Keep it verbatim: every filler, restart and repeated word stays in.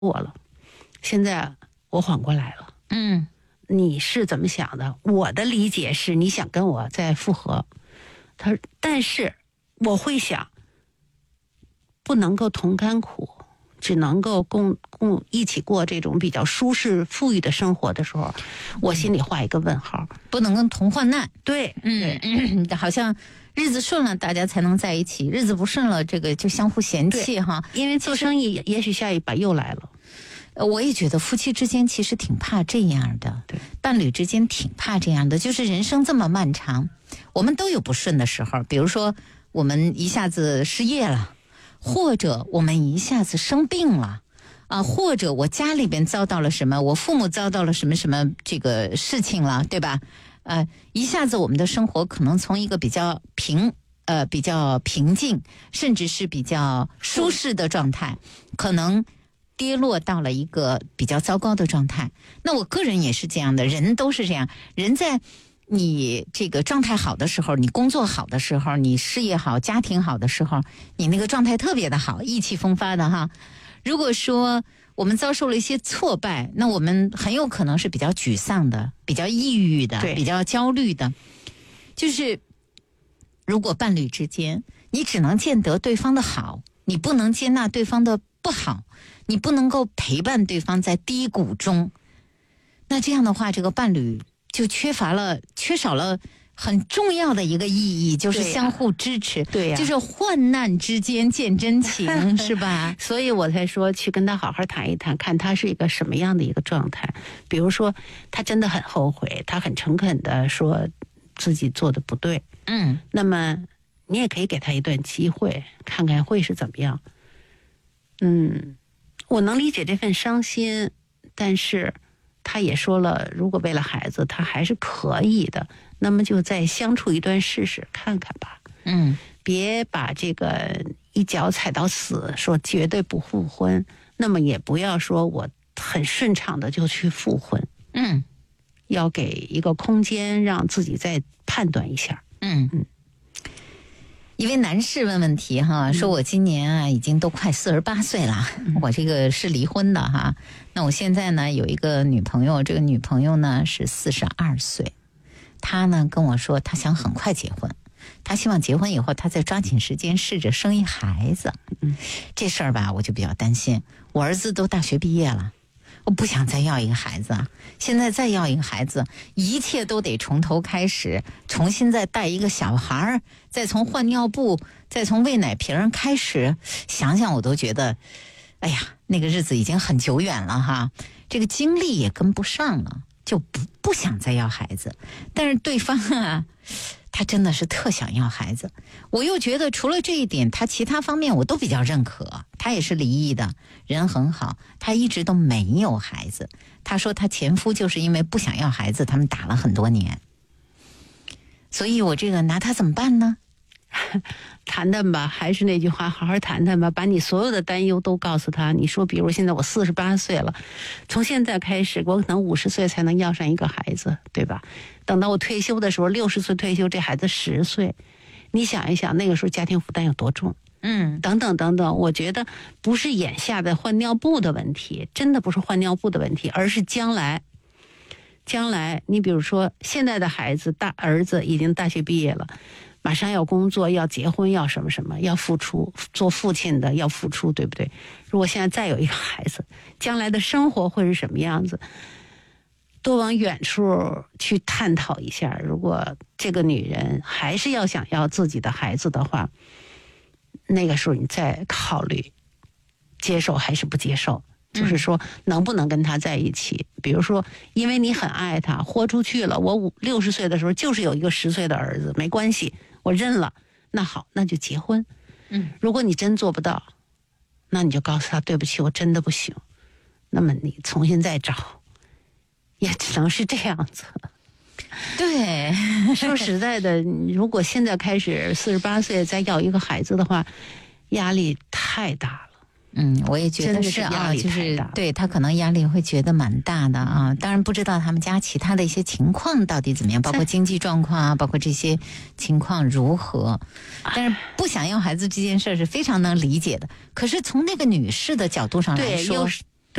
我了，现在我缓过来了。 嗯， 你是怎么想的？我的理解是你想跟我再复合。他说，但是我会想，不能够同甘苦，只能够共共一起过这种比较舒适富裕的生活的时候，我心里画一个问号。 不能跟同患难。 对， 嗯嗯，好像日子顺了大家才能在一起，日子不顺了这个就相互嫌弃哈。 因为做生意也许下一把又来了。 呃我也觉得夫妻之间其实挺怕这样的， 对， 伴侣之间挺怕这样的，就是人生这么漫长，我们都有不顺的时候，比如说我们一下子失业了，或者我们一下子生病了。啊，或者我家里边遭到了什么，我父母遭到了什么什么这个事情了，对吧？呃，一下子我们的生活可能从一个比较平呃比较平静，甚至是比较舒适的状态，可能跌落到了一个比较糟糕的状态。那我个人也是这样的，人都是这样，人在你这个状态好的时候，你工作好的时候，你事业好、家庭好的时候，你那个状态特别的好，意气风发的哈。如果说我们遭受了一些挫败，那我们很有可能是比较沮丧的，比较抑郁的，比较焦虑的。就是如果伴侣之间，你只能见得对方的好，你不能接纳对方的不好，你不能够陪伴对方在低谷中，那这样的话，这个伴侣就缺乏了，缺少了很重要的一个意义，就是相互支持， 对呀、啊， 就是患难之间见真情，是吧？ 所以我才说去跟他好好谈一谈，看他是一个什么样的一个状态。比如说，他真的很后悔，他很诚恳的说自己做的不对， 嗯， 那么你也可以给他一段机会，看看会是怎么样。嗯，我能理解这份伤心，但是他也说了，如果为了孩子，他还是可以的。那么就再相处一段试试看看吧。 嗯， 别把这个一脚踩到死，说绝对不复婚。那么也不要说我很顺畅的就去复婚。 嗯， 要给一个空间，让自己再判断一下。 嗯嗯。一位男士问问题哈，说我今年啊已经都快四十八岁了，嗯、我这个是离婚的哈。那我现在呢有一个女朋友，这个女朋友呢是四十二岁。他呢跟我说，他想很快结婚，他希望结婚以后，他再抓紧时间试着生一孩子。嗯，这事儿吧，我就比较担心。我儿子都大学毕业了，我不想再要一个孩子。现在再要一个孩子，一切都得从头开始，重新再带一个小孩，再从换尿布，再从喂奶瓶开始。想想我都觉得，哎呀，那个日子已经很久远了哈，这个精力也跟不上了。就不不想再要孩子，但是对方啊，他真的是特想要孩子。我又觉得除了这一点，他其他方面我都比较认可。他也是离异的，人很好，他一直都没有孩子。他说他前夫就是因为不想要孩子，他们打了很多年。所以我这个拿他怎么办呢？ 谈谈吧，还是那句话，好好谈谈吧，把你所有的担忧都告诉他。你说，比如现在我四十八岁了，从现在开始，我可能五十岁才能要上一个孩子，对吧？等到我退休的时候，六十岁退休，这孩子十岁，你想一想，那个时候家庭负担有多重？ 嗯， 等等等等，我觉得不是眼下的换尿布的问题，真的不是换尿布的问题，而是将来。将来，你比如说，现在的孩子，大儿子已经大学毕业了。马上要工作，要结婚，要什么什么，要付出，做父亲的要付出，对不对？如果现在再有一个孩子，将来的生活会是什么样子？多往远处去探讨一下。如果这个女人还是要想要自己的孩子的话，那个时候你再考虑接受还是不接受，就是说能不能跟他在一起。比如说因为你很爱他，豁出去了，我五六十岁的时候就是有一个十岁的儿子，没关系，我认了，那好，那就结婚。 嗯， 如果你真做不到，那你就告诉他对不起，我真的不行，那么你重新再找，也只能是这样子。 对， 说实在的，如果现在开始四十八岁再要一个孩子的话，压力太大了。 嗯，我也觉得是啊，就是对他可能压力会觉得蛮大的啊。当然不知道他们家其他的一些情况到底怎么样，包括经济状况啊，包括这些情况如何。但是不想要孩子这件事是非常能理解的。可是从那个女士的角度上来说，